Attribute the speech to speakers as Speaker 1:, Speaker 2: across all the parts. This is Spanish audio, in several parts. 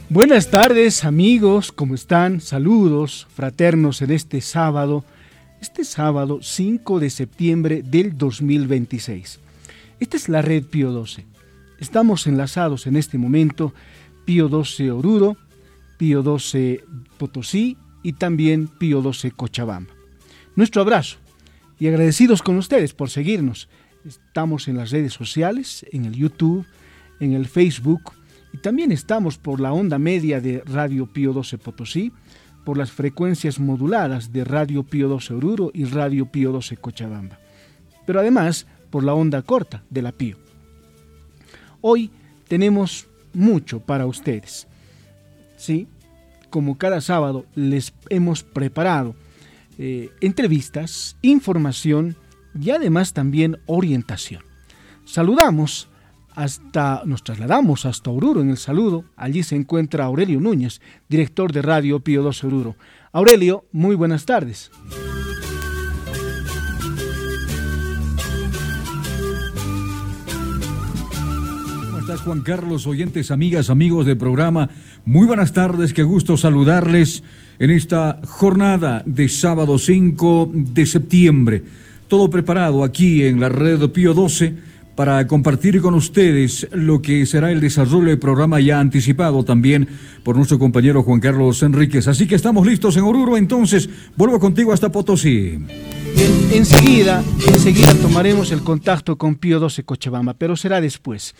Speaker 1: Buenas tardes, amigos, ¿cómo están? Saludos fraternos en este sábado 5 de septiembre del 2026. Esta es la red Pío XII. Estamos enlazados en este momento, Pío XII Oruro, Pío XII Potosí y también Pío XII Cochabamba. Nuestro abrazo y agradecidos con ustedes por seguirnos. Estamos en las redes sociales, en el YouTube, en el Facebook, y también estamos por la onda media de Radio Pío XII Potosí, por las frecuencias moduladas de Radio Pío XII Oruro y Radio Pío XII Cochabamba, pero además por la onda corta de la Pío. Hoy tenemos mucho para ustedes. Sí, como cada sábado les hemos preparado entrevistas, información y además también orientación. Nos trasladamos hasta Oruro en el saludo. Allí se encuentra Aurelio Núñez, director de Radio Pío XII Oruro. Aurelio, muy buenas tardes.
Speaker 2: ¿Cómo estás, Juan Carlos? Oyentes, amigas, amigos del programa, muy buenas tardes, qué gusto saludarles en esta jornada de sábado 5 de septiembre. Todo preparado aquí en la red Pío XII para compartir con ustedes lo que será el desarrollo del programa ya anticipado también por nuestro compañero Juan Carlos Enríquez. Así que estamos listos en Oruro, entonces vuelvo contigo hasta Potosí.
Speaker 1: Bien, enseguida tomaremos el contacto con Pío XII Cochabamba, pero será después.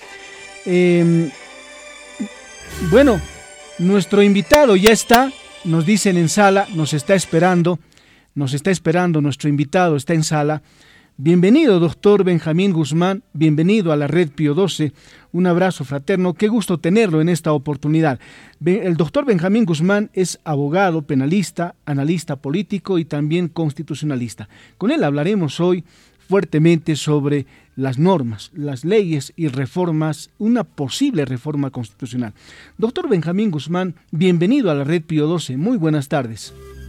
Speaker 1: Bueno, nuestro invitado ya está, nos dicen en sala, nos está esperando nuestro invitado, está en sala. Bienvenido, doctor Benjamín Guzmán, bienvenido a la red Pío XII, un abrazo fraterno, qué gusto tenerlo en esta oportunidad. El doctor Benjamín Guzmán es abogado, penalista, analista político y también constitucionalista. Con él hablaremos hoy fuertemente sobre las normas, las leyes y reformas, una posible reforma constitucional. Doctor Benjamín Guzmán, bienvenido a la red Pío XII, muy buenas tardes.